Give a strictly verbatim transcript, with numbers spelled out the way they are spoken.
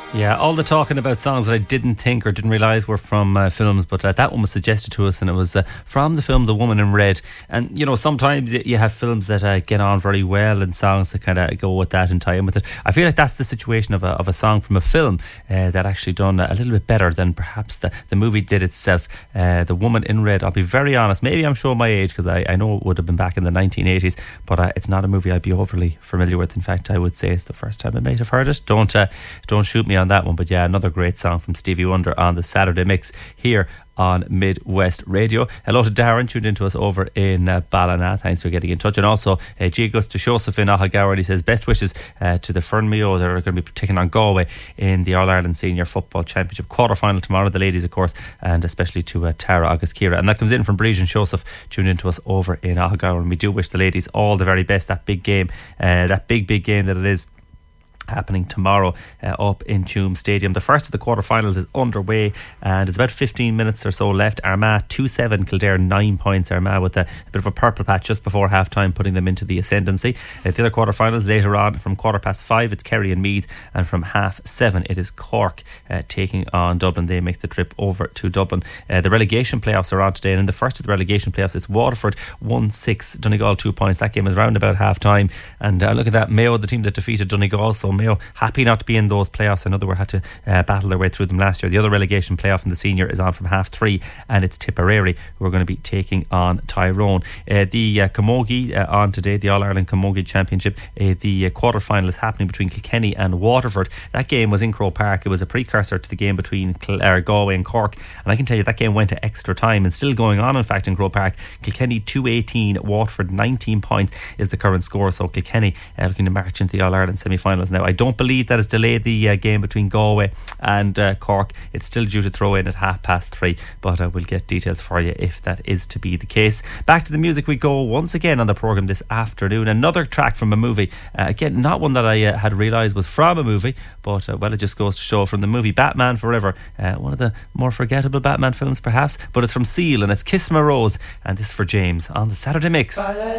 Yeah, all the talking about songs that I didn't think or didn't realise were from uh, films, but uh, that one was suggested to us, and it was uh, from the film The Woman in Red. And, you know, sometimes you have films that uh, get on very well and songs that kind of go with that and tie in with it. I feel like that's the situation of a, of a song from a film uh, that actually done a little bit better than perhaps the, the movie did itself. Uh, The Woman in Red, I'll be very honest, maybe I'm showing my age because I, I know it would have been back in the nineteen eighties, but uh, it's not a movie I'd be overly familiar with. In fact, I would say it's the first time I might have heard it. Don't, uh, don't shoot me on that one, but yeah, another great song from Stevie Wonder on the Saturday Mix here on Midwest Radio. Hello to Darren, tuned into us over in uh, Ballina. Thanks for getting in touch. And also uh, Gigus to Joseph in Ahagower. He says best wishes uh, to the Fernmeo. They're going to be taking on Galway in the All-Ireland Senior Football Championship quarter-final tomorrow, the ladies of course, and especially to uh, Tara August Kira. And that comes in from Breege and Joseph, tuned into us over in Ahagower. And we do wish the ladies all the very best. That big game, uh, that big big game that it is, happening tomorrow uh, up in Tuam Stadium. The first of the quarterfinals is underway and it's about fifteen minutes or so left. Armagh two seven, Kildare nine points. Armagh with a, a bit of a purple patch just before half time, putting them into the ascendancy. Uh, the other quarterfinals later on from quarter past five, it's Kerry and Meath, and from half seven it is Cork uh, taking on Dublin. They make the trip over to Dublin. Uh, the relegation playoffs are on today, and in the first of the relegation playoffs it's Waterford one six, Donegal two points. That game is round about half time, and uh, look at that, Mayo, the team that defeated Donegal, so Mayo happy not to be in those playoffs. I know they were had to uh, battle their way through them last year. The other relegation playoff in the senior is on from half three, and it's Tipperary who are going to be taking on Tyrone. Uh, the uh, Camogie uh, on today, the All-Ireland Camogie Championship. Uh, the uh, quarter-final is happening between Kilkenny and Waterford. That game was in Croke Park. It was a precursor to the game between Cl- uh, Galway and Cork, and I can tell you that game went to extra time and still going on in fact in Croke Park. Kilkenny two eighteen, Waterford nineteen points is the current score, so Kilkenny uh, looking to march into the All-Ireland semi-finals now. I don't believe that has delayed the uh, game between Galway and uh, Cork. It's still due to throw in at half past three, but uh, we'll get details for you if that is to be the case. Back to the music we go once again on the programme this afternoon. Another track from a movie, uh, again not one that I uh, had realised was from a movie, but uh, well, it just goes to show, from the movie Batman Forever, uh, one of the more forgettable Batman films perhaps, but it's from Seal and it's Kiss My Rose, and this for James on the Saturday Mix.